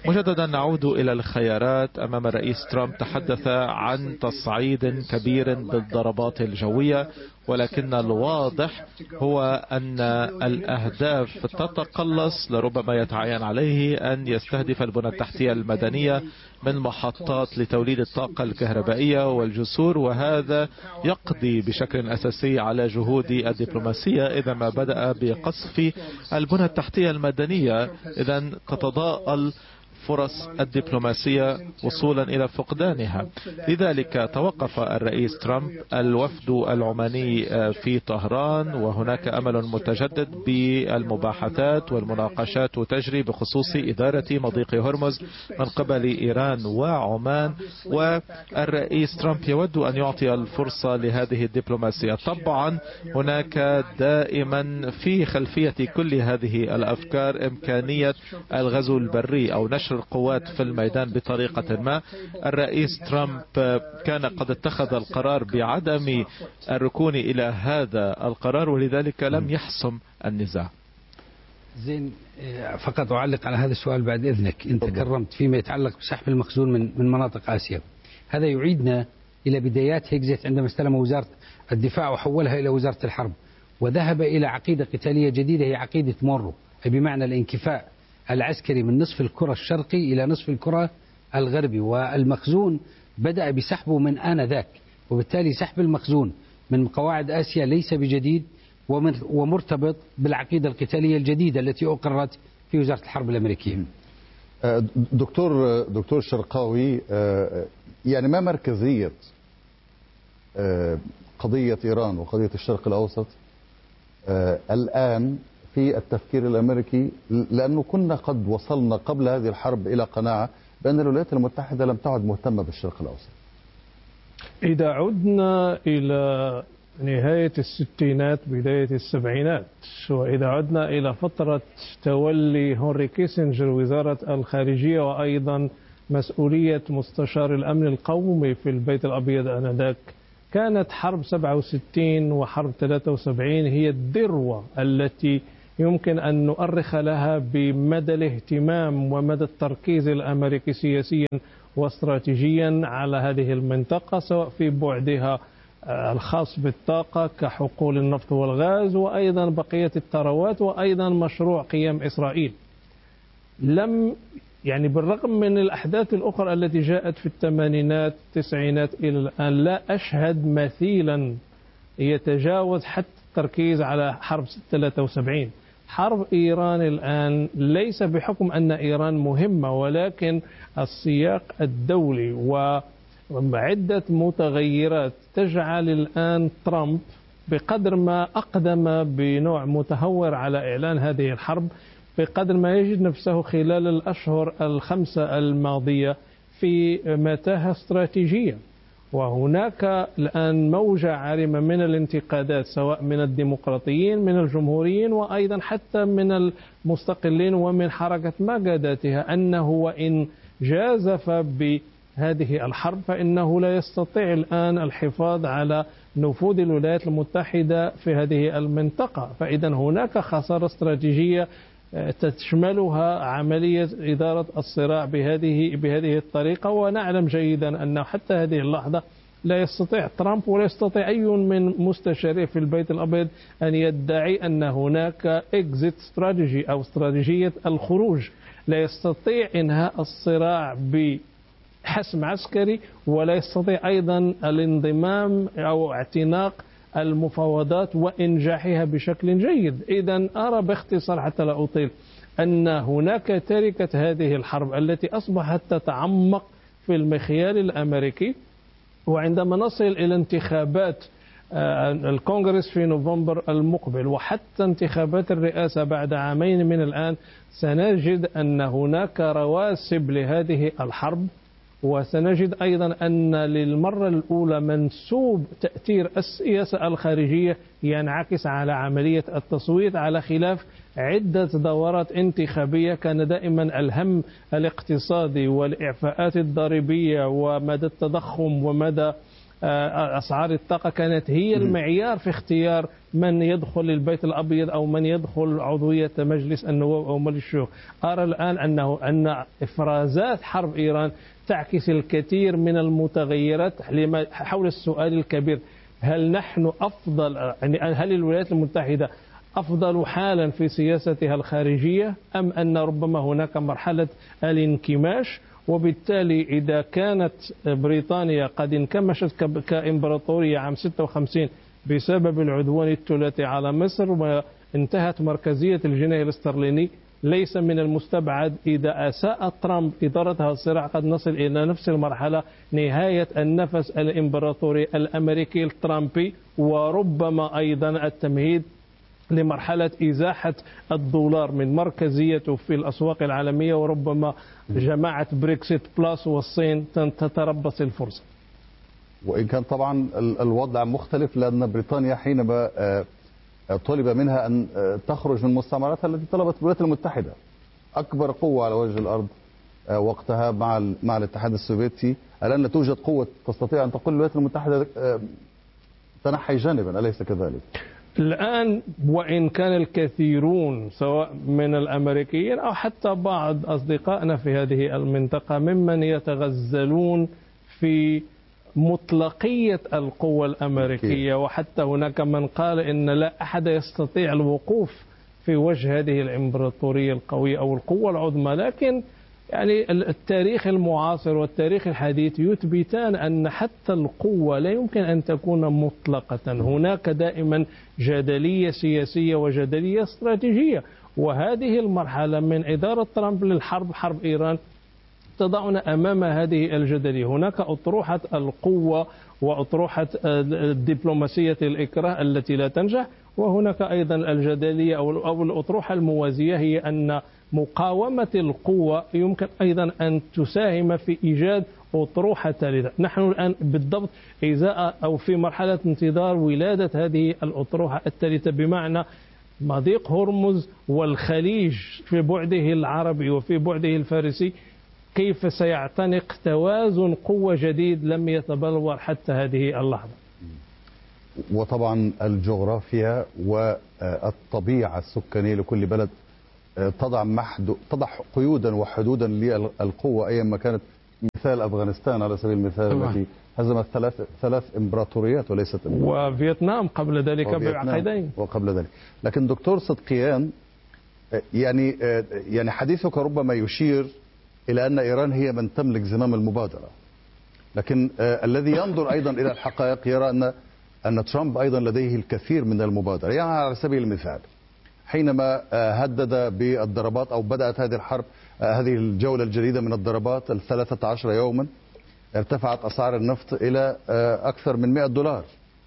مجددا نعود إلى الخيارات. أمام الرئيس ترامب تحدث عن تصعيد كبير بالضربات الجوية، ولكن الواضح هو أن الأهداف تتقلص. لربما يتعين عليه أن يستهدف البنى التحتية المدنية من محطات لتوليد الطاقة الكهربائية والجسور، وهذا يقضي بشكل أساسي على جهود الدبلوماسية. إذا ما بدأ بقصف البنى التحتية المدنية، إذا تتضاءل فرص الدبلوماسية وصولا إلى فقدانها. لذلك توقف الرئيس ترامب. الوفد العماني في طهران، وهناك أمل متجدد بالمباحثات والمناقشات تجري بخصوص إدارة مضيق هرمز من قبل إيران وعمان، والرئيس ترامب يود أن يعطي الفرصة لهذه الدبلوماسية. طبعا هناك دائما في خلفية كل هذه الأفكار إمكانية الغزو البري أو نشر القوات في الميدان بطريقة ما. الرئيس ترامب كان قد اتخذ القرار بعدم الركون إلى هذا القرار، ولذلك لم يحسم النزاع. زين، فقط أعلق على هذا السؤال بعد إذنك. أنت كرمت فيما يتعلق بسحب المخزون من مناطق آسيا. هذا يعيدنا إلى بدايات هيكزيت عندما استلم وزارة الدفاع وحولها إلى وزارة الحرب، وذهب إلى عقيدة قتالية جديدة هي عقيدة مورو، أي بمعنى الانكفاء العسكري من نصف الكرة الشرقي إلى نصف الكرة الغربي، والمخزون بدأ بسحبه من آنذاك، وبالتالي سحب المخزون من قواعد آسيا ليس بجديد ومرتبط بالعقيدة القتالية الجديدة التي أقرت في وزارة الحرب الأمريكية. دكتور شرقاوي، يعني ما مركزية قضية إيران وقضية الشرق الأوسط الآن في التفكير الأمريكي؟ لأنه كنا قد وصلنا قبل هذه الحرب إلى قناعة بأن الولايات المتحدة لم تعد مهتمة بالشرق الأوسط. إذا عدنا إلى نهاية الستينات بداية السبعينات، وإذا عدنا إلى فترة تولي هنري كيسنجر وزارة الخارجية وأيضا مسؤولية مستشار الأمن القومي في البيت الأبيض آنذاك، كانت حرب 67 وحرب 73 هي الذروة التي يمكن أن نؤرخ لها بمدى الاهتمام ومدى التركيز الأمريكي سياسيا واستراتيجيا على هذه المنطقة، سواء في بعدها الخاص بالطاقة كحقول النفط والغاز، وأيضا بقية الثروات، وأيضا مشروع قيام إسرائيل. يعني بالرغم من الأحداث الأخرى التي جاءت في الثمانينات التسعينات إلى الآن، لا أشهد مثيلا يتجاوز حتى التركيز على حرب 73. حرب إيران الآن ليس بحكم أن إيران مهمة، ولكن السياق الدولي وعدة متغيرات تجعل الآن ترامب بقدر ما أقدم بنوع متهور على إعلان هذه الحرب، بقدر ما يجد نفسه خلال الأشهر الخمسة الماضية في متاهة استراتيجية. وهناك الآن موجة عارمة من الانتقادات، سواء من الديمقراطيين من الجمهوريين وأيضا حتى من المستقلين ومن حركة ماجاداتها، أنه وإن جازف بهذه الحرب فإنه لا يستطيع الآن الحفاظ على نفوذ الولايات المتحدة في هذه المنطقة. فإذا هناك خسارة استراتيجية تشملها عملية إدارة الصراع بهذه الطريقة. ونعلم جيدا أنه حتى هذه اللحظة لا يستطيع ترامب ولا يستطيع أي من مستشاريه في البيت الأبيض أن يدعي أن هناك إكزيت استراتيجي أو استراتيجية الخروج. لا يستطيع إنهاء الصراع بحسم عسكري، ولا يستطيع أيضا الانضمام أو اعتناق المفاوضات وإنجاحها بشكل جيد. إذن أرى باختصار حتى لا أطيل أن هناك تركة هذه الحرب التي أصبحت تتعمق في المخيال الأمريكي. وعندما نصل إلى انتخابات الكونغرس في نوفمبر المقبل وحتى انتخابات الرئاسة بعد عامين من الآن، سنجد أن هناك رواسب لهذه الحرب، وسنجد أيضا أن للمرة الأولى منسوب تأثير السياسة الخارجية ينعكس على عملية التصويت، على خلاف عدة دورات انتخابية كان دائما الهم الاقتصادي والإعفاءات الضريبية ومدى التضخم ومدى أسعار الطاقة كانت هي المعيار في اختيار من يدخل البيت الأبيض أو من يدخل عضوية مجلس النواب أو مجلس الشيوخ. أرى الآن أن إفرازات حرب إيران تعكس الكثير من المتغيرات حول السؤال الكبير: هل نحن أفضل، يعني هل الولايات المتحدة أفضل حالا في سياستها الخارجية، أم أن ربما هناك مرحلة الانكماش؟ وبالتالي إذا كانت بريطانيا قد انكمشت كإمبراطورية عام 56 بسبب العدوان الثلاثي على مصر وانتهت مركزية الجنيه الاسترليني، ليس من المستبعد إذا أساء ترامب إدارة هذا الصراع قد نصل إلى نفس المرحلة، نهاية النفس الإمبراطوري الأمريكي الترامبي، وربما أيضا التمهيد لمرحلة إزاحة الدولار من مركزيته في الأسواق العالمية، وربما جماعة بريكسيت بلس والصين تتربص الفرصة. وإن كان طبعا الوضع مختلف، لأن بريطانيا حينما طلب منها أن تخرج من مستعمراتها التي طلبت الولايات المتحدة، أكبر قوة على وجه الأرض وقتها مع الاتحاد السوفيتي، الآن توجد قوة تستطيع أن تقول الولايات المتحدة تنحي جانبا، أليس كذلك؟ الآن وإن كان الكثيرون سواء من الأمريكيين أو حتى بعض أصدقائنا في هذه المنطقة ممن يتغزلون في مطلقية القوة الأمريكية، وحتى هناك من قال إن لا أحد يستطيع الوقوف في وجه هذه الإمبراطورية القوية أو القوة العظمى، لكن يعني التاريخ المعاصر والتاريخ الحديث يثبتان أن حتى القوة لا يمكن أن تكون مطلقة، هناك دائما جدلية سياسية وجدلية استراتيجية. وهذه المرحلة من إدارة ترامب للحرب، حرب إيران، تضعنا أمام هذه الجدلية. هناك أطروحة القوة وأطروحة الدبلوماسية الإكراه التي لا تنجح، وهناك أيضا الجدلية أو الأطروحة الموازية، هي أن مقاومة القوة يمكن أيضا أن تساهم في إيجاد أطروحة ثالثة. نحن الآن بالضبط إزاء أو في مرحلة انتظار ولادة هذه الأطروحة الثالثة، بمعنى مضيق هرمز والخليج في بعده العربي وفي بعده الفارسي كيف سيعتنق توازن قوة جديد لم يتبلور حتى هذه اللحظة. وطبعا الجغرافيا والطبيعة السكانية لكل بلد تضع قيودا وحدودا للقوة أيما كانت. مثال أفغانستان على سبيل المثال التي هزمت ثلاث إمبراطوريات وليست وفيتنام قبل ذلك بعقدين وقبل ذلك. لكن دكتور صدقيان، يعني حديثك ربما يشير إلى أن إيران هي من تملك زمام المبادرة، لكن الذي ينظر أيضا إلى الحقائق يرى أن ترامب أيضا لديه الكثير من المبادرة. يعني على سبيل المثال حينما هدد بالضربات أو بدأت هذه الحرب، هذه الجولة الجديدة من الضربات 13 يوما، ارتفعت أسعار النفط إلى أكثر من $100.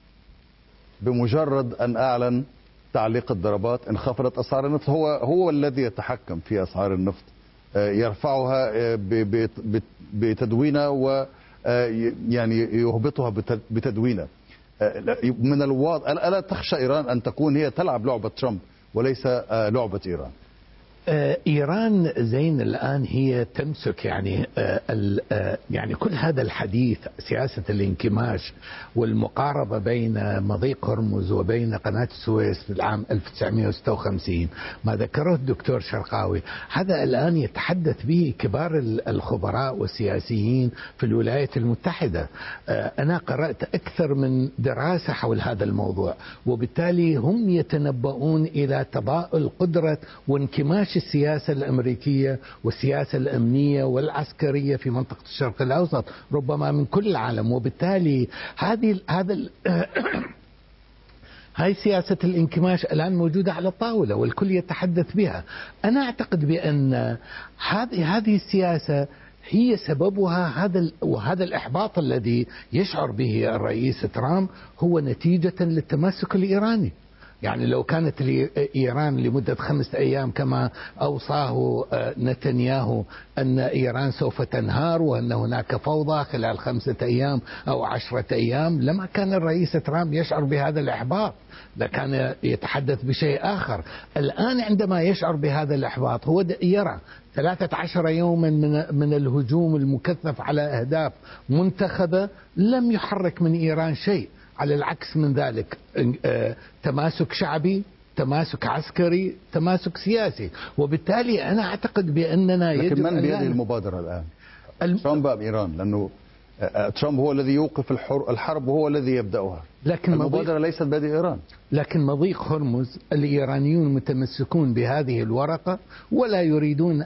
بمجرد أن أعلن تعليق الضربات انخفضت أسعار النفط. هو الذي يتحكم في أسعار النفط، يرفعها بتدوينة ويعني يهبطها بتدوينة. من الواضح، ألا تخشى إيران أن تكون هي تلعب لعبة ترامب وليس لعبة إيران؟ إيران زين الآن هي تمسك يعني كل هذا الحديث، سياسة الانكماش والمقاربة بين مضيق هرمز وبين قناة السويس في العام 1956، ما ذكره الدكتور شرقاوي، هذا الآن يتحدث به كبار الخبراء والسياسيين في الولايات المتحدة. أنا قرأت أكثر من دراسة حول هذا الموضوع، وبالتالي هم يتنبؤون إلى تضاؤل قدرة وانكماش السياسة الأمريكية والسياسة الأمنية والعسكرية في منطقة الشرق الأوسط، ربما من كل العالم. وبالتالي هاي سياسة الانكماش الآن موجودة على الطاولة والكل يتحدث بها. أنا أعتقد بأن هذه السياسة هي سببها وهذا الإحباط الذي يشعر به الرئيس ترامب هو نتيجة للتمسك الإيراني. يعني لو كانت إيران لمدة 5 أيام كما أوصاه نتنياهو أن إيران سوف تنهار وأن هناك فوضى خلال 5 أيام أو 10 أيام، لما كان الرئيس ترامب يشعر بهذا الإحباط، لكان يتحدث بشيء آخر. الآن عندما يشعر بهذا الإحباط هو يرى 13 يوما من الهجوم المكثف على أهداف منتخبة لم يحرك من إيران شيء، على العكس من ذلك تماسك شعبي، تماسك عسكري، تماسك سياسي. وبالتالي أنا أعتقد بأننا لكن من بيده المبادرة الآن؟ ترامب أم إيران؟ لأنه ترامب هو الذي يوقف الحرب وهو الذي يبدأها، لكن المبادرة ليست بيد إيران. لكن مضيق هرمز الإيرانيون متمسكون بهذه الورقة ولا يريدون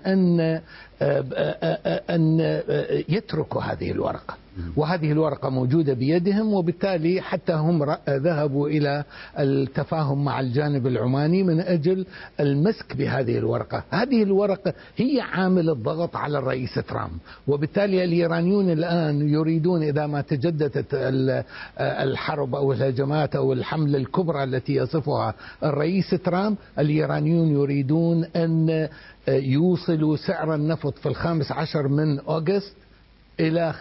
أن يتركوا هذه الورقة، وهذه الورقة موجودة بيدهم، وبالتالي حتى هم ذهبوا إلى التفاهم مع الجانب العماني من أجل المسك بهذه الورقة. هذه الورقة هي عامل الضغط على الرئيس ترامب، وبالتالي الإيرانيون الآن يريدون إذا ما تجددت الحرب أو الهجمات أو الحملة الكبرى التي يصفها الرئيس ترامب، الإيرانيون يريدون أن يوصلوا سعر النفط في 15 من أغسطس إلى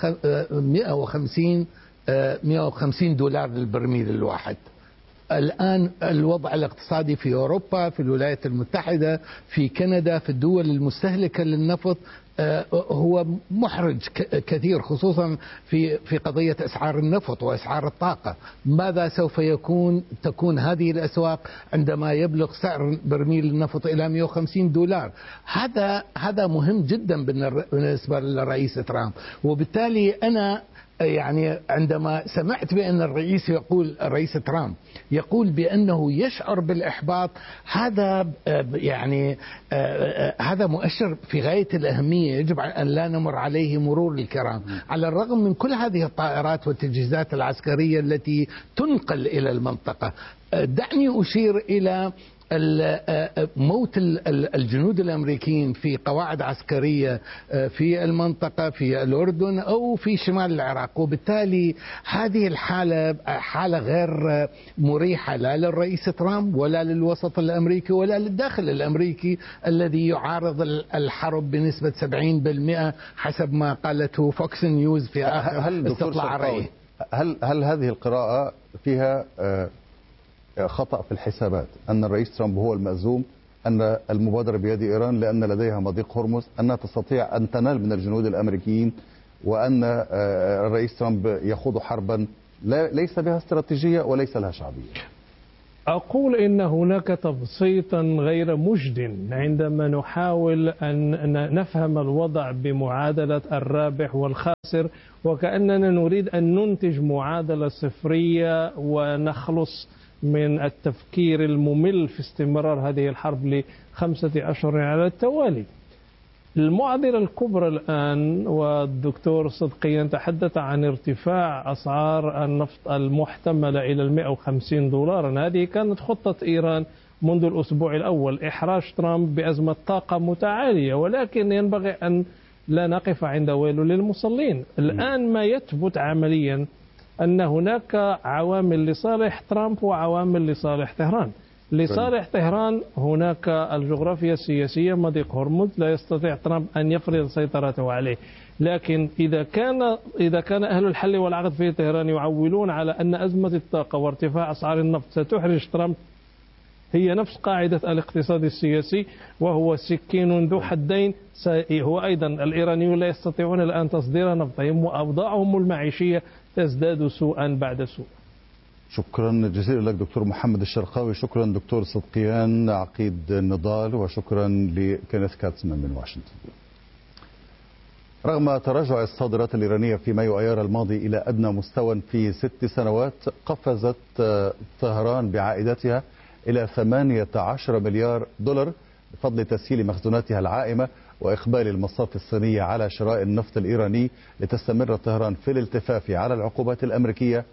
150 دولار للبرميل الواحد. الآن الوضع الاقتصادي في أوروبا، في الولايات المتحدة، في كندا، في الدول المستهلكة للنفط هو محرج كثير، خصوصا في قضية أسعار النفط وأسعار الطاقة. ماذا سوف تكون هذه الأسواق عندما يبلغ سعر برميل النفط إلى 150 دولار؟ هذا مهم جدا بالنسبة للرئيس ترامب. وبالتالي أنا يعني عندما سمعت بأن الرئيس ترامب يقول بأنه يشعر بالإحباط، هذا يعني هذا مؤشر في غاية الأهمية، يجب أن لا نمر عليه مرور الكرام، على الرغم من كل هذه الطائرات والتجهيزات العسكرية التي تنقل إلى المنطقة. دعني أشير إلى موت الجنود الأمريكيين في قواعد عسكرية في المنطقة، في الأردن أو في شمال العراق، وبالتالي هذه الحالة حالة غير مريحة لا للرئيس ترامب ولا للوسط الأمريكي ولا للداخل الأمريكي الذي يعارض الحرب بنسبة 70% حسب ما قالته فوكس نيوز في آخر استطلاع رأي. هل هذه القراءة فيها خطأ في الحسابات، أن الرئيس ترامب هو المأزوم، أن المبادرة بيد إيران لأن لديها مضيق هرمز، أنها تستطيع أن تنال من الجنود الأمريكيين، وأن الرئيس ترامب يخوض حربا ليس بها استراتيجية وليس لها شعبية؟ أقول إن هناك تبسيطا غير مجد عندما نحاول أن نفهم الوضع بمعادلة الرابح والخاسر، وكأننا نريد أن ننتج معادلة صفرية ونخلص من التفكير الممل في استمرار هذه الحرب ل5 أشهر على التوالي. المعضلة الكبرى الآن، والدكتور صدقيا تحدث عن ارتفاع أسعار النفط المحتملة إلى 150 دولارا. هذه كانت خطة إيران منذ الأسبوع الأول، إحراج ترامب بأزمة طاقة متعالية، ولكن ينبغي أن لا نقف عند ويل للمصلين. الآن ما يثبت عمليا أن هناك عوامل لصالح ترامب وعوامل لصالح طهران. لصالح طهران هناك الجغرافيا السياسية، مضيق هرمز لا يستطيع ترامب أن يفرض سيطرته عليه. لكن إذا كان أهل الحل والعقد في طهران يعولون على أن أزمة الطاقة وارتفاع أسعار النفط ستحرج ترامب، هي نفس قاعدة الاقتصاد السياسي، وهو سكين ذو حدين. هو أيضا الإيرانيون لا يستطيعون الآن تصدير نفطهم، وأوضاعهم المعيشية تزداد سوءا بعد سوء. شكرا جزيلا لك دكتور محمد الشرقاوي، شكرا دكتور صدقيان عقيد النضال، وشكرا لكينيث كاتسمان من واشنطن. رغم تراجع الصادرات الإيرانية في مايو أيار الماضي إلى أدنى مستوى في 6 سنوات، قفزت طهران بعائداتها إلى 18 مليار دولار بفضل تسهيل مخزوناتها العائمة وإقبال المصافي الصينية على شراء النفط الإيراني، لتستمر طهران في الالتفاف على العقوبات الأمريكية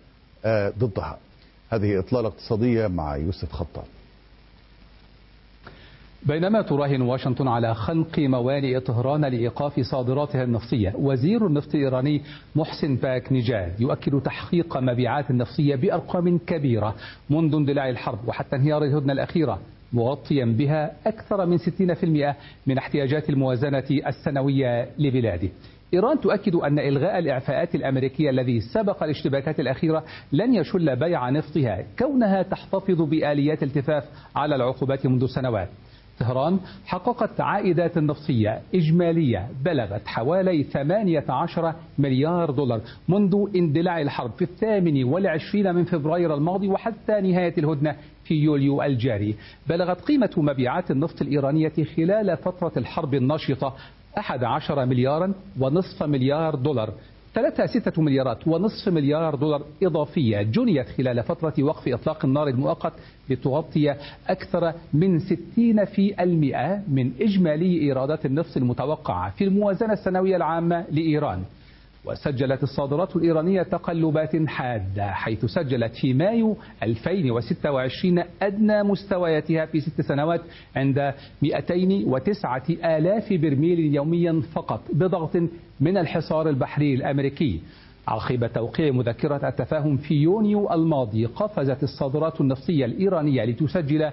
ضدها. هذه إطلالة اقتصادية مع يوسف خطاب. بينما تراهن واشنطن على خنق موانئ طهران لإيقاف صادراتها النفطية، وزير النفط الإيراني محسن باك نجاد يؤكد تحقيق مبيعات النفطية بأرقام كبيرة منذ اندلاع الحرب وحتى انهيار الهدنة الأخيرة، مغطيا بها أكثر من 60% من احتياجات الموازنة السنوية لبلاده. إيران تؤكد أن إلغاء الإعفاءات الأمريكية الذي سبق الاشتباكات الأخيرة لن يشل بيع نفطها، كونها تحتفظ بآليات التفاف على العقوبات منذ سنوات. طهران حققت عائدات نفطية إجمالية بلغت حوالي 18 مليار دولار منذ اندلاع الحرب في 28 من فبراير الماضي وحتى نهاية الهدنة في يوليو الجاري. بلغت قيمة مبيعات النفط الإيرانية خلال فترة الحرب الناشطة 11 مليارا ونصف مليار دولار، 6 مليارات ونصف مليار دولار إضافية جنيت خلال فترة وقف إطلاق النار المؤقت لتغطي أكثر من 60% من إجمالي إيرادات النفط المتوقعة في الموازنة السنوية العامة لإيران. وسجلت الصادرات الإيرانية تقلبات حادة، حيث سجلت في مايو 2026 أدنى مستوياتها في 6 سنوات عند 209,000 برميل يوميا فقط، بضغط من الحصار البحري الأمريكي. عقب توقيع مذكرة التفاهم في يونيو الماضي، قفزت الصادرات النفطية الإيرانية لتسجل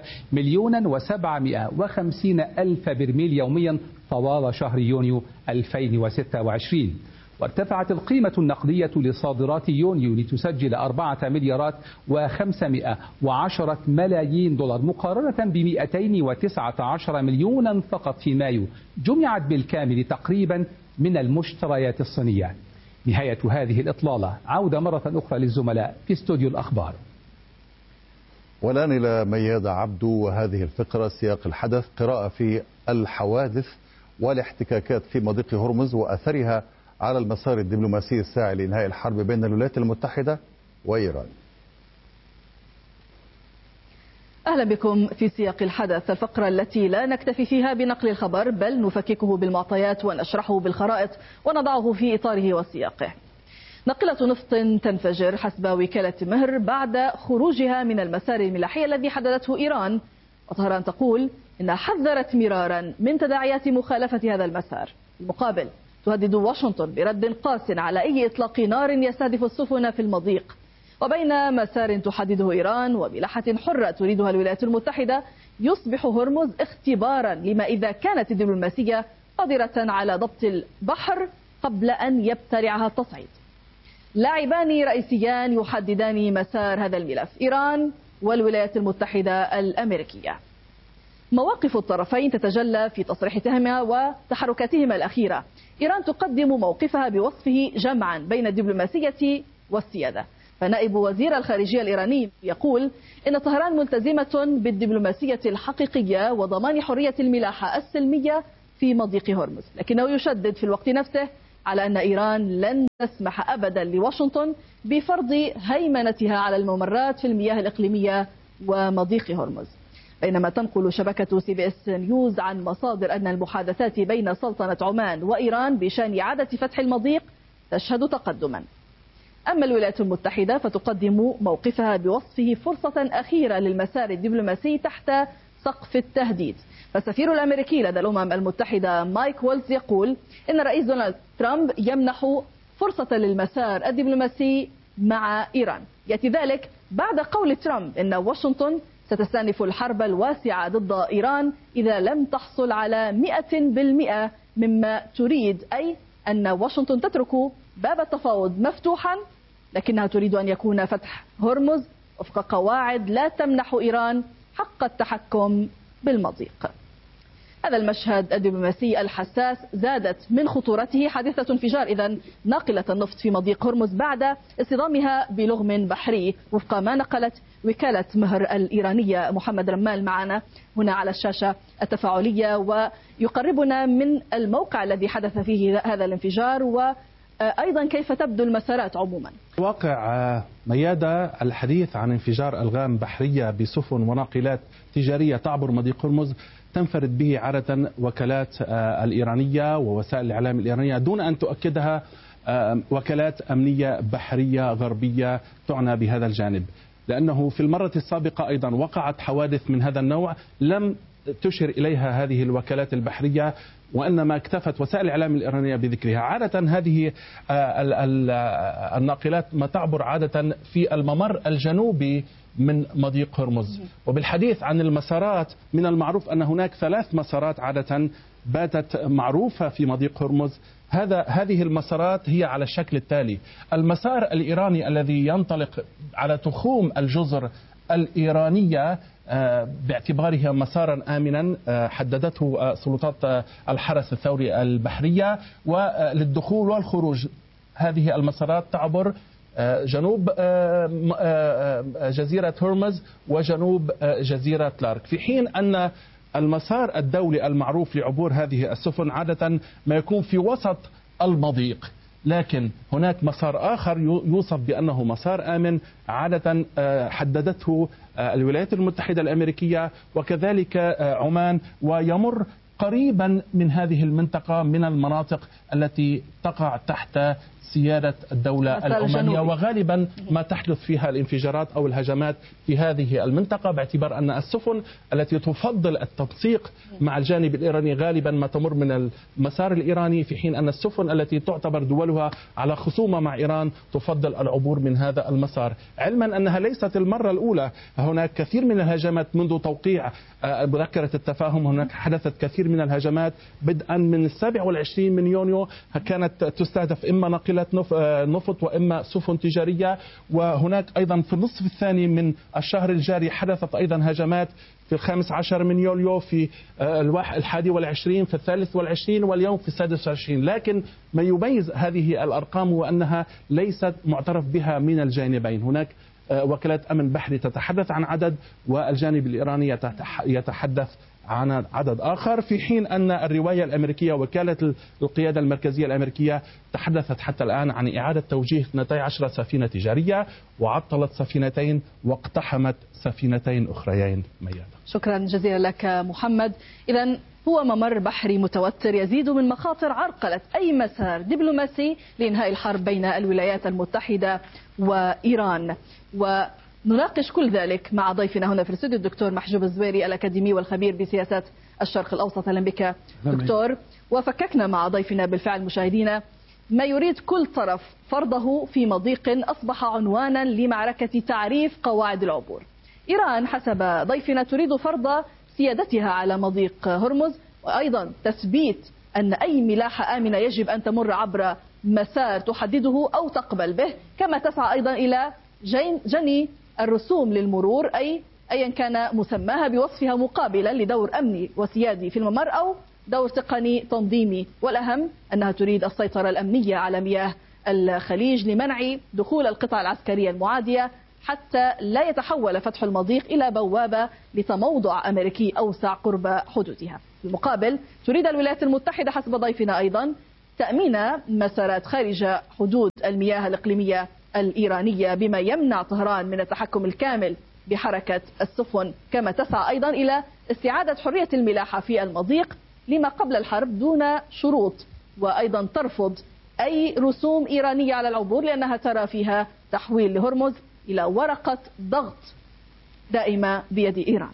1,750,000 برميل يوميا طوال شهر يونيو 2026. وارتفعت القيمة النقدية لصادرات يونيو لتسجل 4 مليارات و510 ملايين دولار مقارنة ب 219 مليونا فقط في مايو، جمعت بالكامل تقريبا من المشتريات الصينية. نهاية هذه الإطلالة، عودة مرة أخرى للزملاء في استوديو الأخبار. والآن إلى ميادة عبدو وهذه الفقرة سياق الحدث، قراءة في الحوادث والاحتكاكات في مضيق هرمز وأثرها على المسار الدبلوماسي الساعي لإنهاء الحرب بين الولايات المتحدة وإيران. أهلا بكم في سياق الحدث، الفقرة التي لا نكتفي فيها بنقل الخبر بل نفككه بالمعطيات ونشرحه بالخرائط ونضعه في إطاره وسياقه. ناقلة نفط تنفجر حسب وكالة مهر بعد خروجها من المسار الملاحي الذي حددته إيران، وطهران تقول إنها حذرت مرارا من تداعيات مخالفة هذا المسار. المقابل تهدد واشنطن برد قاس على أي إطلاق نار يستهدف السفن في المضيق. وبين مسار تحدده إيران وملاحة حرة تريدها الولايات المتحدة، يصبح هرمز اختبارا لما إذا كانت الدبلوماسية قادرة على ضبط البحر قبل أن يبتلعها التصعيد. لاعبان رئيسيان يحددان مسار هذا الملف، إيران والولايات المتحدة الأمريكية. مواقف الطرفين تتجلى في تصريحاتهما وتحركاتهما الأخيرة. إيران تقدم موقفها بوصفه جمعا بين الدبلوماسية والسيادة، فنائب وزير الخارجية الإيراني يقول إن طهران ملتزمة بالدبلوماسية الحقيقية وضمان حرية الملاحة السلمية في مضيق هرمز، لكنه يشدد في الوقت نفسه على أن إيران لن تسمح أبدا لواشنطن بفرض هيمنتها على الممرات في المياه الإقليمية ومضيق هرمز. بينما تنقل شبكة CBS نيوز عن مصادر أن المحادثات بين سلطنة عمان وإيران بشأن إعادة فتح المضيق تشهد تقدما. أما الولايات المتحدة فتقدم موقفها بوصفه فرصة أخيرة للمسار الدبلوماسي تحت سقف التهديد. فالسفير الأمريكي لدى الأمم المتحدة مايك وولز يقول إن الرئيس دونالد ترامب يمنح فرصة للمسار الدبلوماسي مع إيران. يأتي ذلك بعد قول ترامب إن واشنطن ستستأنف الحرب الواسعة ضد إيران إذا لم تحصل على 100% مما تريد، أي أن واشنطن تترك باب التفاوض مفتوحا، لكنها تريد أن يكون فتح هرمز وفق قواعد لا تمنح إيران حق التحكم بالمضيق. هذا المشهد الدبلوماسي الحساس زادت من خطورته حادثة انفجار إذن ناقلة النفط في مضيق هرمز بعد اصطدامها بلغم بحري، وفق ما نقلت وكالة مهر الإيرانية. محمد رمال معنا هنا على الشاشة التفاعلية ويقربنا من الموقع الذي حدث فيه هذا الانفجار، وأيضا كيف تبدو المسارات عموما. واقع ميادة الحديث عن انفجار ألغام بحرية بسفن وناقلات تجارية تعبر مضيق هرمز تنفرد به عادة وكالات الإيرانية ووسائل الإعلام الإيرانية دون أن تؤكدها وكالات أمنية بحرية غربية تعنى بهذا الجانب، لأنه في المرة السابقة أيضا وقعت حوادث من هذا النوع لم تشير إليها هذه الوكالات البحرية، وإنما اكتفت وسائل الإعلام الإيرانية بذكرها. عادة هذه الناقلات ما تعبر عادة في الممر الجنوبي من مضيق هرمز. وبالحديث عن المسارات، من المعروف أن هناك 3 مسارات عادة باتت معروفة في مضيق هرمز. هذه المسارات هي على الشكل التالي: المسار الإيراني الذي ينطلق على تخوم الجزر الإيرانية باعتباره مسارا آمنا حددته سلطات الحرس الثوري البحرية وللدخول والخروج. هذه المسارات تعبر جنوب جزيرة هرمز وجنوب جزيرة لارك، في حين أن المسار الدولي المعروف لعبور هذه السفن عادة ما يكون في وسط المضيق. لكن هناك مسار آخر يوصف بأنه مسار آمن عادة حددته الولايات المتحدة الأمريكية وكذلك عمان، ويمر قريبا من هذه المنطقة من المناطق التي تقع تحت سيادة الدولة العمانية، وغالبا ما تحدث فيها الانفجارات أو الهجمات في هذه المنطقة، باعتبار أن السفن التي تفضل التنسيق مع الجانب الإيراني غالبا ما تمر من المسار الإيراني، في حين أن السفن التي تعتبر دولها على خصومة مع إيران تفضل العبور من هذا المسار. علما أنها ليست المرة الأولى، هناك كثير من الهجمات منذ توقيع مذكرة التفاهم. هناك حدثت كثير من الهجمات بدءا من 27 من يونيو، كانت تستهدف إما ناقلات نفط وإما سفن تجارية. وهناك أيضا في النصف الثاني من الشهر الجاري حدثت أيضا هجمات في 15 من يوليو، في 21 في 23 واليوم في 26. لكن ما يميز هذه الأرقام هو أنها ليست معترف بها من الجانبين. هناك وكالات أمن بحري تتحدث عن عدد، والجانب الإيراني يتحدث عن عدد آخر، في حين أن الرواية الأمريكية وكالة القيادة المركزية الأمريكية تحدثت حتى الآن عن إعادة توجيه 12 سفينة تجارية، وعطلت سفينتين واقتحمت سفينتين أخريين. شكرا جزيلا لك محمد. إذن هو ممر بحري متوتر يزيد من مخاطر عرقلة أي مسار دبلوماسي لإنهاء الحرب بين الولايات المتحدة وإيران. ونناقش كل ذلك مع ضيفنا هنا في الاستوديو الدكتور محجوب الزويري الأكاديمي والخبير بسياسات الشرق الأوسط. أهلا بك دكتور. وفككنا مع ضيفنا بالفعل مشاهدينا ما يريد كل طرف فرضه في مضيق أصبح عنوانا لمعركة تعريف قواعد العبور. إيران حسب ضيفنا تريد فرض سيادتها على مضيق هرمز، وأيضا تثبيت أن أي ملاحة آمنة يجب أن تمر عبر مسار تحدده أو تقبل به، كما تسعى أيضا إلى جني الرسوم للمرور أيا كان مسماها بوصفها مقابلا لدور أمني وسيادي في الممر أو دور تقني تنظيمي. والأهم أنها تريد السيطرة الأمنية على مياه الخليج لمنع دخول القطع العسكرية المعادية، حتى لا يتحول فتح المضيق إلى بوابة لتموضع أمريكي أوسع قرب حدودها. في المقابل تريد الولايات المتحدة حسب ضيفنا أيضا تأمين مسارات خارج حدود المياه الإقليمية الإيرانية، بما يمنع طهران من التحكم الكامل بحركة السفن، كما تسعى أيضا إلى استعادة حرية الملاحة في المضيق لما قبل الحرب دون شروط، وأيضا ترفض أي رسوم إيرانية على العبور لأنها ترى فيها تحويل لهرمز إلى ورقة ضغط دائمة بيد إيران.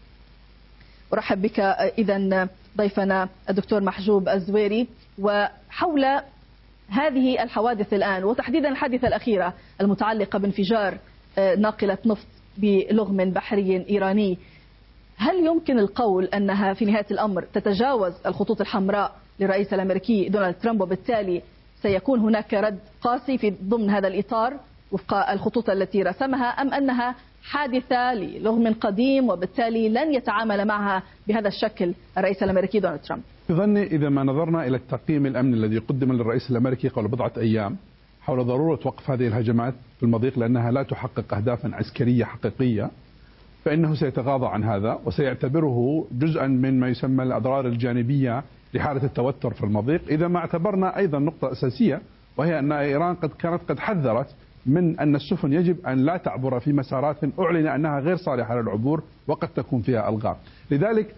أرحب بك إذن ضيفنا الدكتور محجوب الزويري. وحول هذه الحوادث الآن وتحديدا الحادثة الأخيرة المتعلقة بانفجار ناقلة نفط بلغم بحري إيراني، هل يمكن القول أنها في نهاية الأمر تتجاوز الخطوط الحمراء للرئيس الأمريكي دونالد ترامب، وبالتالي سيكون هناك رد قاسي في ضمن هذا الإطار وفق الخطوط التي رسمها، أم أنها حادثة للغم قديم وبالتالي لن يتعامل معها بهذا الشكل الرئيس الأمريكي دونالد ترامب؟ في ظني إذا ما نظرنا إلى التقييم الأمني الذي قدم للرئيس الأمريكي قبل بضعة أيام حول ضرورة وقف هذه الهجمات في المضيق لأنها لا تحقق أهدافا عسكرية حقيقية، فإنه سيتغاضى عن هذا وسيعتبره جزءا من ما يسمى الأضرار الجانبية لحالة التوتر في المضيق. إذا ما اعتبرنا أيضا نقطة أساسية، وهي أن إيران كانت حذرت من أن السفن يجب أن لا تعبر في مسارات أعلن أنها غير صالحة للعبور وقد تكون فيها ألغام. لذلك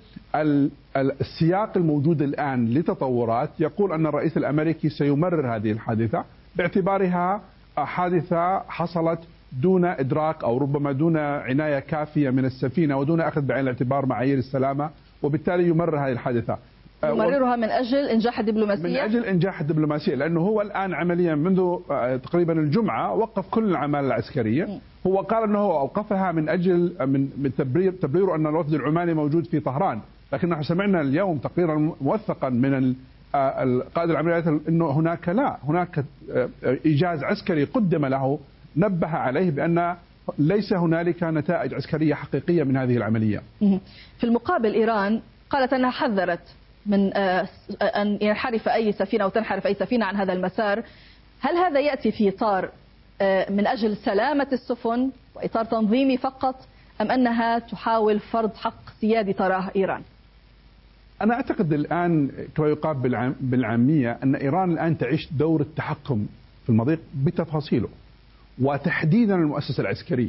السياق الموجود الآن لتطورات يقول أن الرئيس الأمريكي سيمرر هذه الحادثة باعتبارها حادثة حصلت دون إدراك أو ربما دون عناية كافية من السفينة ودون أخذ بعين الاعتبار معايير السلامة وبالتالي يمرر هذه الحادثة. يمررها من أجل إنجاح الدبلوماسية؟ من أجل إنجاح الدبلوماسية، لأنه هو الآن عمليا منذ تقريبا الجمعة وقف كل الأعمال العسكرية. هو قال أنه أوقفها من أجل من تبرير أن الوفد العماني موجود في طهران، لكن نحن سمعنا اليوم تقريرا موثقا من القائد العمليات أنه هناك إيجاز عسكري قدم له نبه عليه بأن ليس هنالك نتائج عسكرية حقيقية من هذه العملية. في المقابل إيران قالت أنها حذرت من أن ينحرف أي سفينة أو تنحرف أي سفينة عن هذا المسار. هل هذا يأتي في إطار من أجل سلامة السفن وإطار تنظيمي فقط، أم أنها تحاول فرض حق سيادي تراه إيران؟ أنا أعتقد الآن كما يقال بالعامية أن إيران الآن تعيش دور التحكم في المضيق بتفاصيله وتحديدا المؤسسة العسكرية.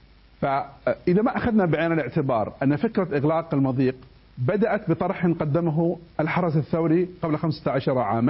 فإذا ما أخذنا بعين الاعتبار أن فكرة إغلاق المضيق بدأت بطرح قدمه الحرس الثوري قبل 15 عاما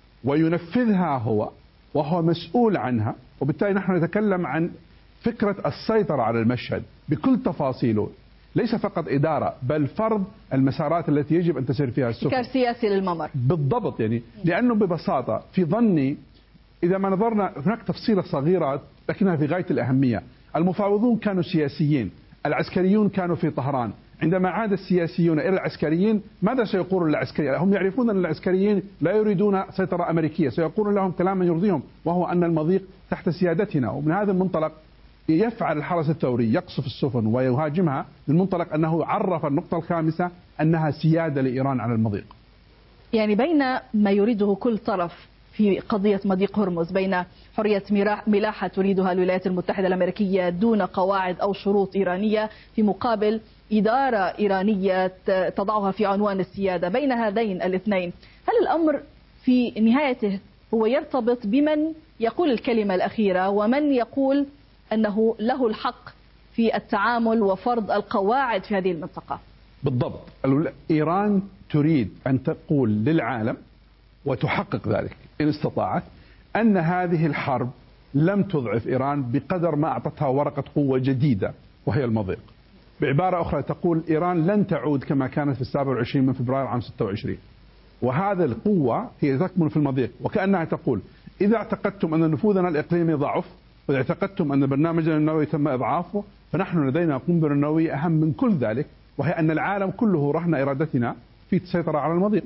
وينفذها هو وهو مسؤول عنها، وبالتالي نحن نتكلم عن فكرة السيطرة على المشهد بكل تفاصيله، ليس فقط إدارة بل فرض المسارات التي يجب أن تسير فيها السفن. ابتكار سياسي للممر بالضبط، يعني لأنه ببساطة في ظني إذا ما نظرنا هناك تفصيلة صغيرة لكنها في غاية الأهمية. المفاوضون كانوا سياسيين، العسكريون كانوا في طهران. عندما عاد السياسيون إلى العسكريين ماذا سيقولون للعسكريين؟ هم يعرفون أن العسكريين لا يريدون سيطرة أمريكية، سيقولون لهم كلاما يرضيهم وهو أن المضيق تحت سيادتنا. ومن هذا المنطلق يفعل الحرس الثوري يقصف السفن ويهاجمها من منطلق أنه عرف النقطة الخامسة أنها سيادة لإيران على المضيق. يعني بين ما يريده كل طرف في قضية مضيق هرمز، بين حرية ملاحة تريدها الولايات المتحدة الأمريكية دون قواعد أو شروط إيرانية، في مقابل إدارة إيرانية تضعها في عنوان السيادة، بين هذين الاثنين هل الأمر في نهايته هو يرتبط بمن يقول الكلمة الأخيرة ومن يقول أنه له الحق في التعامل وفرض القواعد في هذه المنطقة؟ بالضبط. إيران تريد أن تقول للعالم وتحقق ذلك إن استطاعت أن هذه الحرب لم تضعف إيران بقدر ما أعطتها ورقة قوة جديدة وهي المضيق. بعبارة أخرى تقول إيران لن تعود كما كانت في 27 من فبراير عام 26، وهذا القوة هي تكمن في المضيق. وكأنها تقول إذا اعتقدتم أن نفوذنا الإقليمي ضعف وإذا اعتقدتم أن برنامجنا النووي تم إضعافه فنحن لدينا قنبلة نووية أهم من كل ذلك، وهي أن العالم كله رهن إرادتنا في السيطرة على المضيق.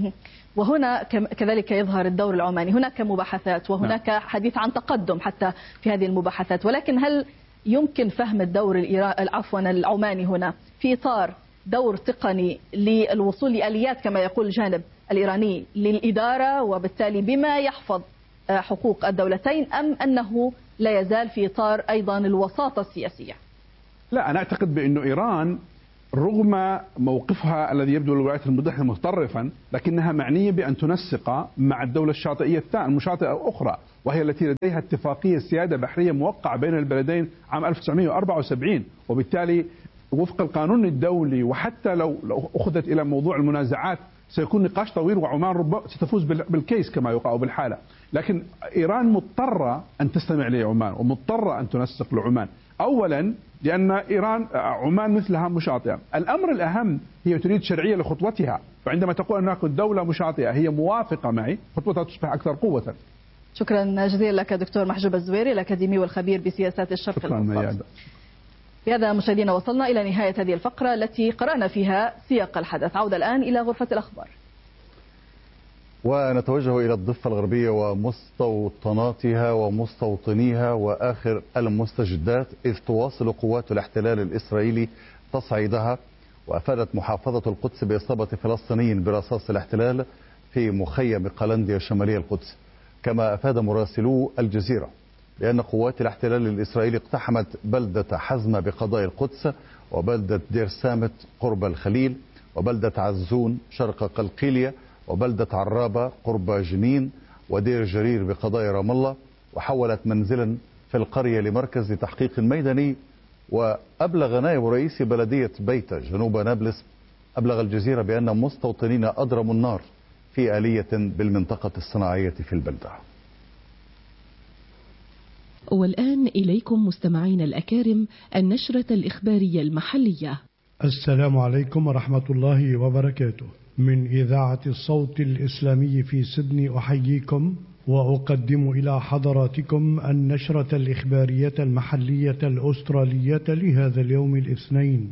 وهنا كذلك يظهر الدور العماني. هناك مباحثات وهناك حديث عن تقدم حتى في هذه المباحثات، ولكن هل يمكن فهم الدور العماني هنا في إطار دور تقني للوصول لآليات كما يقول الجانب الإيراني للإدارة وبالتالي بما يحفظ حقوق الدولتين، أم أنه لا يزال في إطار أيضا الوساطة السياسية؟ لا، أنا أعتقد بأن إيران رغم موقفها الذي يبدو للولايات المتحدة متطرفا لكنها معنية بأن تنسق مع الدولة الشاطئية المشاطئة الأخرى، وهي التي لديها اتفاقية سيادة بحرية موقعة بين البلدين عام 1974، وبالتالي وفق القانون الدولي وحتى لو أخذت إلى موضوع المنازعات سيكون نقاش طويل وعمان ربما ستفوز بالكيس كما يقال بالحالة. لكن إيران مضطرة أن تستمع لعمان ومضطرة أن تنسق لعمان، أولا لأن عمان مثلها مشاطئة. الأمر الأهم هي تريد شرعية لخطوتها، فعندما تقول أنك دولة مشاطئة هي موافقة معي خطوتها تصبح أكثر قوة. شكرا جزيلا لك دكتور محجوب الزويري الأكاديمي والخبير بسياسات الشرق الأوسط. بهذا مشاهدينا وصلنا إلى نهاية هذه الفقرة التي قرأنا فيها سياق الحدث. عودة الآن إلى غرفة الأخبار ونتوجه إلى الضفة الغربية ومستوطناتها ومستوطنيها وآخر المستجدات، إذ تواصل قوات الاحتلال الإسرائيلي تصعيدها. وأفادت محافظة القدس بإصابة فلسطيني برصاص الاحتلال في مخيم قلنديا شمالي القدس. كما أفاد مراسلو الجزيرة بأن قوات الاحتلال الإسرائيلي اقتحمت بلدة حزمة بقضاء القدس وبلدة دير سامت قرب الخليل وبلدة عزون شرق قلقيلية وبلدة عرابة قرب جنين ودير جرير بقضاء رام الله، وحولت منزلا في القرية لمركز تحقيق ميداني. وأبلغ نائب رئيس بلدية بيتا جنوب نابلس أبلغ الجزيرة بأن مستوطنين أضرموا النار في آلية بالمنطقة الصناعية في البلدة. والآن إليكم مستمعين الأكارم النشرة الإخبارية المحلية. السلام عليكم ورحمة الله وبركاته. من إذاعة الصوت الإسلامي في سيدني أحييكم وأقدم إلى حضراتكم النشرة الإخبارية المحلية الأسترالية لهذا اليوم الاثنين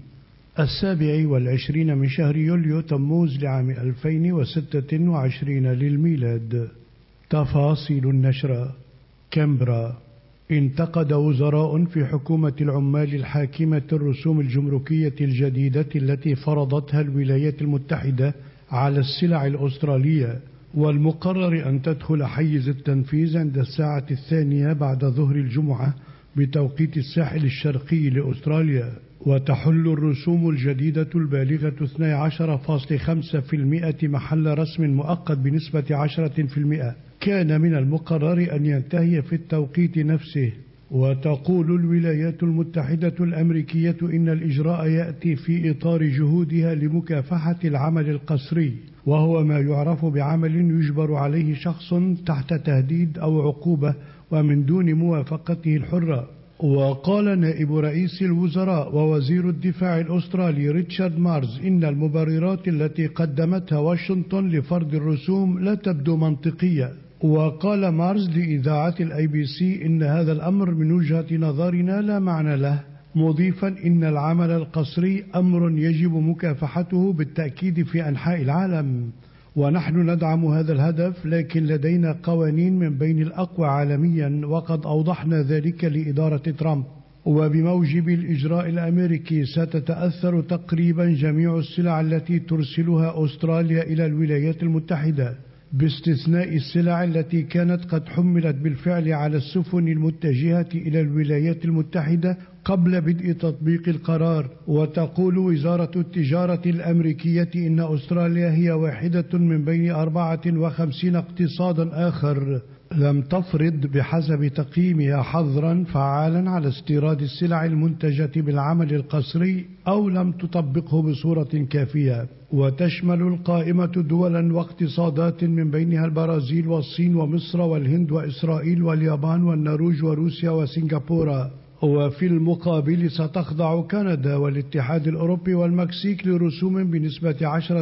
27 من شهر يوليو تموز لعام 2026 للميلاد. تفاصيل النشرة. كامبرا. انتقد وزراء في حكومة العمال الحاكمة الرسوم الجمركية الجديدة التي فرضتها الولايات المتحدة على السلع الأسترالية، والمقرر أن تدخل حيز التنفيذ عند الساعة 2 بعد ظهر الجمعة بتوقيت الساحل الشرقي لأستراليا. وتحل الرسوم الجديدة البالغة 12.5% محل رسم مؤقت بنسبة 10%. كان من المقرر أن ينتهي في التوقيت نفسه. وتقول الولايات المتحدة الأمريكية إن الإجراء يأتي في إطار جهودها لمكافحة العمل القسري، وهو ما يعرف بعمل يجبر عليه شخص تحت تهديد أو عقوبة ومن دون موافقته الحرة. وقال نائب رئيس الوزراء ووزير الدفاع الأسترالي ريتشارد مارز إن المبررات التي قدمتها واشنطن لفرض الرسوم لا تبدو منطقية. وقال مارز لإذاعة الABC إن هذا الأمر من وجهة نظرنا لا معنى له، مضيفا إن العمل القسري أمر يجب مكافحته بالتأكيد في أنحاء العالم، ونحن ندعم هذا الهدف، لكن لدينا قوانين من بين الأقوى عالميا وقد أوضحنا ذلك لإدارة ترامب. وبموجب الإجراء الأمريكي ستتأثر تقريبا جميع السلع التي ترسلها أستراليا إلى الولايات المتحدة، باستثناء السلع التي كانت قد حملت بالفعل على السفن المتجهة إلى الولايات المتحدة قبل بدء تطبيق القرار. وتقول وزارة التجارة الأمريكية إن أستراليا هي واحدة من بين 54 اقتصادا آخر لم تفرض بحسب تقييمها حظرا فعالا على استيراد السلع المنتجة بالعمل القسري أو لم تطبقه بصورة كافية. وتشمل القائمة دولا واقتصادات من بينها البرازيل والصين ومصر والهند وإسرائيل واليابان والنرويج وروسيا وسنغافورة. وفي المقابل ستخضع كندا والاتحاد الأوروبي والمكسيك لرسوم بنسبة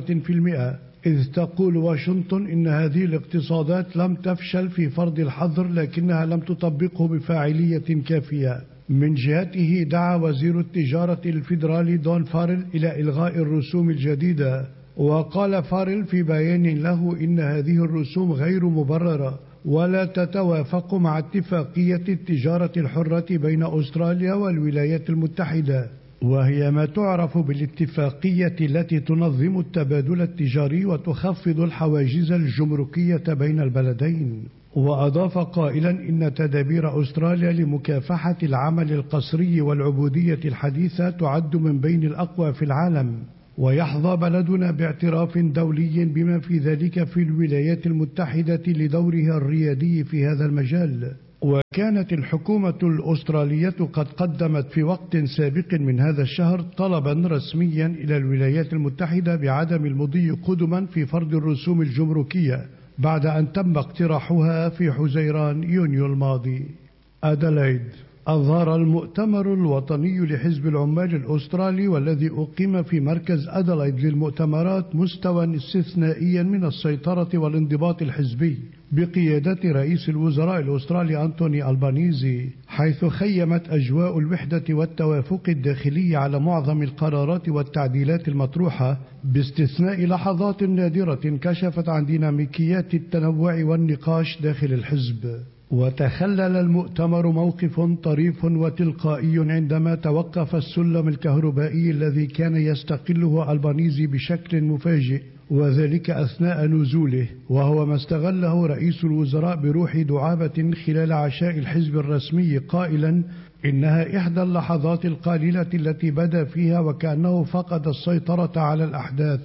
10%، إذ تقول واشنطن إن هذه الاقتصادات لم تفشل في فرض الحظر لكنها لم تطبقه بفاعلية كافية. من جهته دعا وزير التجارة الفيدرالي دون فارل إلى إلغاء الرسوم الجديدة. وقال فارل في بيان له إن هذه الرسوم غير مبررة ولا تتوافق مع اتفاقية التجارة الحرة بين أستراليا والولايات المتحدة، وهي ما تعرف بالاتفاقية التي تنظم التبادل التجاري وتخفض الحواجز الجمركية بين البلدين. وأضاف قائلا إن تدابير أستراليا لمكافحة العمل القسري والعبودية الحديثة تعد من بين الأقوى في العالم، ويحظى بلدنا باعتراف دولي بما في ذلك في الولايات المتحدة لدورها الريادي في هذا المجال. وكانت الحكومة الأسترالية قد قدمت في وقت سابق من هذا الشهر طلبا رسميا إلى الولايات المتحدة بعدم المضي قدما في فرض الرسوم الجمركية بعد أن تم اقتراحها في حزيران يونيو الماضي. أدلايد. أظهر المؤتمر الوطني لحزب العمال الأسترالي والذي أقيم في مركز أدلايد للمؤتمرات مستوى استثنائيا من السيطرة والانضباط الحزبي بقيادة رئيس الوزراء الأسترالي أنتوني ألبانيزي، حيث خيمت أجواء الوحدة والتوافق الداخلي على معظم القرارات والتعديلات المطروحة، باستثناء لحظات نادرة كشفت عن ديناميكيات التنوع والنقاش داخل الحزب. وتخلل المؤتمر موقف طريف وتلقائي عندما توقف السلم الكهربائي الذي كان يستقله ألبانيزي بشكل مفاجئ، وذلك أثناء نزوله، وهو ما استغله رئيس الوزراء بروح دعابة خلال عشاء الحزب الرسمي قائلا إنها إحدى اللحظات القليلة التي بدا فيها وكأنه فقد السيطرة على الأحداث.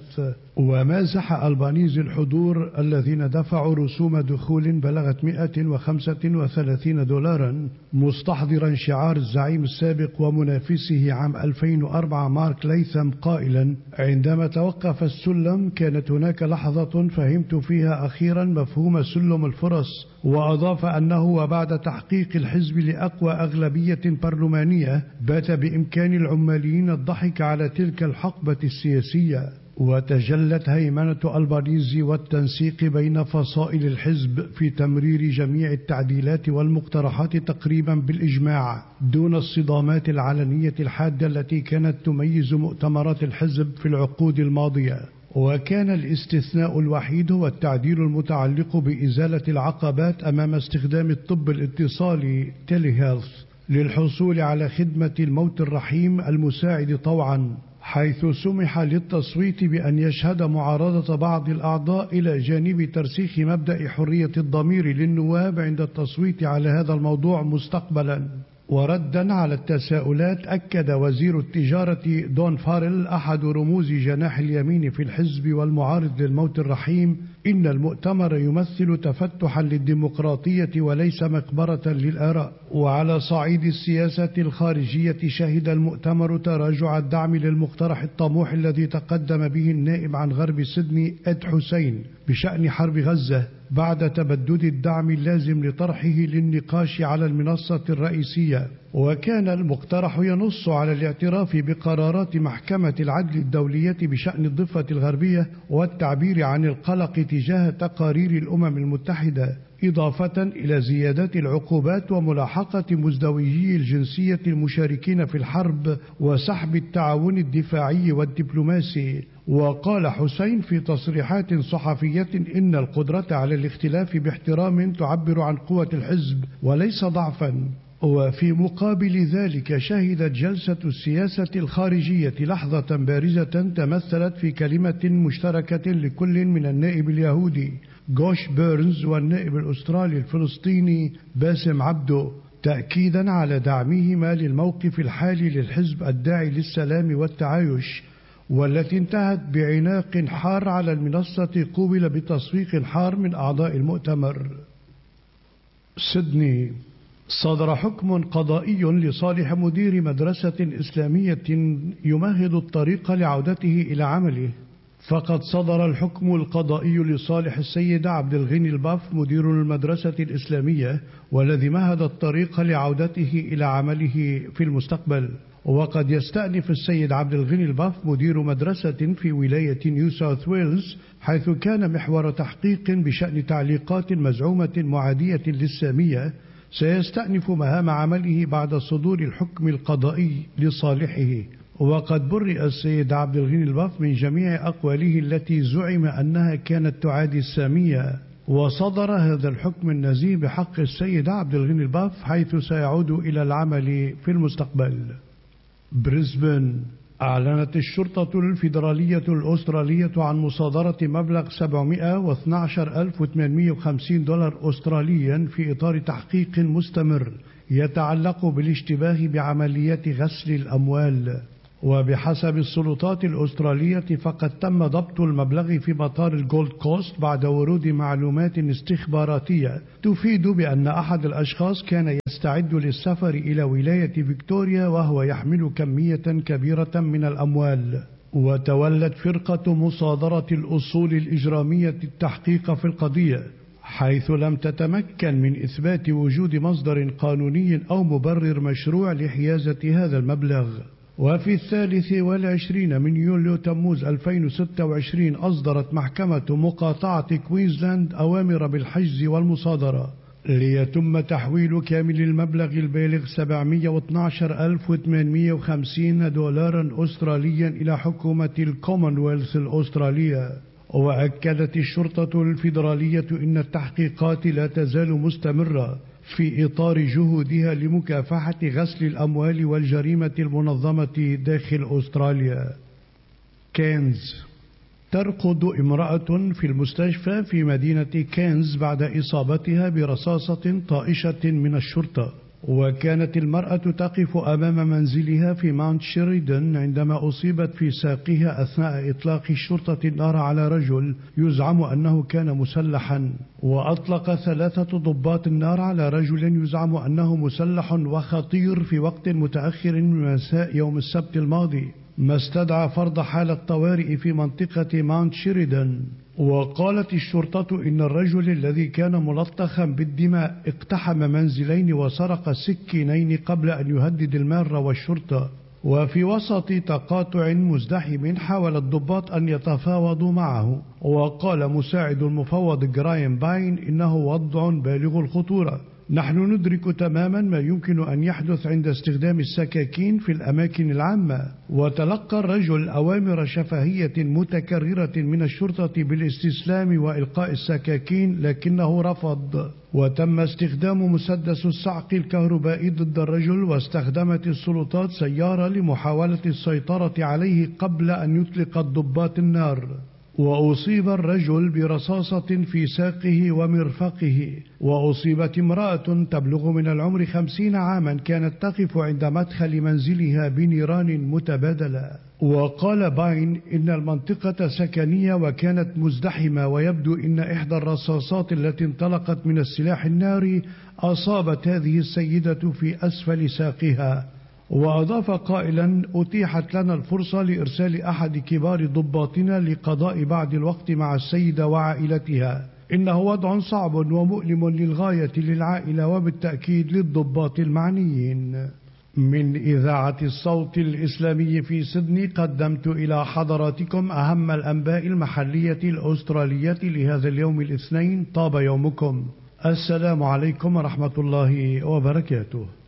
ومازح ألبانيزي الحضور الذين دفعوا رسوم دخول بلغت $135 مستحضرا شعار الزعيم السابق ومنافسه عام 2004 مارك ليثم قائلا عندما توقف السلم كانت هناك لحظة فهمت فيها أخيرا مفهوم سلم الفرص. وأضاف أنه وبعد تحقيق الحزب لأقوى أغلبية برلمانية بات بإمكان العماليين الضحك على تلك الحقبة السياسية، وتجلت هيمنة ألبانيزي والتنسيق بين فصائل الحزب في تمرير جميع التعديلات والمقترحات تقريبا بالإجماع دون الصدامات العلنية الحادة التي كانت تميز مؤتمرات الحزب في العقود الماضية. وكان الاستثناء الوحيد هو التعديل المتعلق بإزالة العقبات أمام استخدام الطب الاتصالي تيليهيلث للحصول على خدمة الموت الرحيم المساعد طوعا، حيث سمح للتصويت بأن يشهد معارضة بعض الأعضاء إلى جانب ترسيخ مبدأ حرية الضمير للنواب عند التصويت على هذا الموضوع مستقبلا. وردا على التساؤلات، أكد وزير التجارة دون فارل أحد رموز جناح اليمين في الحزب والمعارض للموت الرحيم إن المؤتمر يمثل تفتحا للديمقراطية وليس مقبرة للآراء. وعلى صعيد السياسة الخارجية، شهد المؤتمر تراجع الدعم للمقترح الطموح الذي تقدم به النائب عن غرب سيدني إد حسين بشأن حرب غزة بعد تبدد الدعم اللازم لطرحه للنقاش على المنصة الرئيسية. وكان المقترح ينص على الاعتراف بقرارات محكمة العدل الدولية بشأن الضفة الغربية والتعبير عن القلق تجاه تقارير الأمم المتحدة، إضافة إلى زيادة العقوبات وملاحقة مزدوجي الجنسية المشاركين في الحرب وسحب التعاون الدفاعي والدبلوماسي. وقال حسين في تصريحات صحفية إن القدرة على الاختلاف باحترام تعبر عن قوة الحزب وليس ضعفا. وفي مقابل ذلك، شهدت جلسة السياسة الخارجية لحظة بارزة تمثلت في كلمة مشتركة لكل من النائب اليهودي جوش بيرنز والنائب الأسترالي الفلسطيني باسم عبده، تأكيدا على دعمهما للموقف الحالي للحزب الداعي للسلام والتعايش، والتي انتهت بعناق حار على المنصة قوبل بتصفيق حار من أعضاء المؤتمر. سيدني، صدر حكم قضائي لصالح مدير مدرسة إسلامية يمهد الطريق لعودته إلى عمله. فقد صدر الحكم القضائي لصالح السيد عبد الغني الباف مدير المدرسة الإسلامية، والذي مهد الطريق لعودته إلى عمله في المستقبل. وقد يستأنف السيد عبد الغني الباف مدير مدرسة في ولاية نيو ساوث ويلز، حيث كان محور تحقيق بشأن تعليقات مزعومة معادية للسامية، سيستأنف مهام عمله بعد صدور الحكم القضائي لصالحه. وقد برئ السيد عبد الغني الباف من جميع أقواله التي زعم أنها كانت تعادي السامية. وصدر هذا الحكم النزيه بحق السيد عبد الغني الباف، حيث سيعود إلى العمل في المستقبل. بريسبن، أعلنت الشرطة الفيدرالية الأسترالية عن مصادرة مبلغ $712,850 أستراليا في إطار تحقيق مستمر يتعلق بالاشتباه بعمليات غسل الأموال. وبحسب السلطات الأسترالية، فقد تم ضبط المبلغ في مطار الجولد كوست بعد ورود معلومات استخباراتية تفيد بأن أحد الأشخاص كان يستعد للسفر إلى ولاية فيكتوريا وهو يحمل كمية كبيرة من الأموال. وتولت فرقة مصادرة الأصول الإجرامية التحقيق في القضية، حيث لم تتمكن من إثبات وجود مصدر قانوني أو مبرر مشروع لحيازة هذا المبلغ. وفي 23 من يوليو تموز 2026 أصدرت محكمة مقاطعة كوينزلاند أوامر بالحجز والمصادرة، ليتم تحويل كامل المبلغ البالغ $712,850 أستراليا إلى حكومة الكومنولث الأسترالية. وأكدت الشرطة الفيدرالية إن التحقيقات لا تزال مستمرة في إطار جهودها لمكافحة غسل الأموال والجريمة المنظمة داخل أستراليا. كينز، ترقد امرأة في المستشفى في مدينة كينز بعد إصابتها برصاصة طائشة من الشرطة. وكانت المرأة تقف أمام منزلها في ماونت شيريدن عندما أصيبت في ساقها أثناء إطلاق الشرطة النار على رجل يزعم أنه كان مسلحا. وأطلق 3 ضباط النار على رجل يزعم أنه مسلح وخطير في وقت متأخر من مساء يوم السبت الماضي، ما استدعى فرض حالة طوارئ في منطقة ماونت شيريدن. وقالت الشرطة إن الرجل الذي كان ملطخا بالدماء اقتحم منزلين وسرق سكينين قبل أن يهدد المارة والشرطة. وفي وسط تقاطع مزدحم حاول الضباط أن يتفاوضوا معه. وقال مساعد المفوض جرايم باين إنه وضع بالغ الخطورة. نحن ندرك تماما ما يمكن أن يحدث عند استخدام السكاكين في الأماكن العامة. وتلقى الرجل أوامر شفهية متكررة من الشرطة بالاستسلام وإلقاء السكاكين لكنه رفض. وتم استخدام مسدس الصعق الكهربائي ضد الرجل، واستخدمت السلطات سيارة لمحاولة السيطرة عليه قبل أن يطلق الضباط النار. وأصيب الرجل برصاصة في ساقه ومرفقه. وأصيبت امرأة تبلغ من العمر 50 عاما كانت تقف عند مدخل منزلها بنيران متبادلة. وقال باين إن المنطقة سكنية وكانت مزدحمة، ويبدو إن إحدى الرصاصات التي انطلقت من السلاح الناري أصابت هذه السيدة في أسفل ساقها. وأضاف قائلا: أتيحت لنا الفرصة لإرسال أحد كبار ضباطنا لقضاء بعض الوقت مع السيدة وعائلتها. إنه وضع صعب ومؤلم للغاية للعائلة وبالتأكيد للضباط المعنيين. من إذاعة الصوت الإسلامي في سيدني قدمت إلى حضراتكم أهم الأنباء المحلية الأسترالية لهذا اليوم الاثنين. طاب يومكم. السلام عليكم ورحمة الله وبركاته.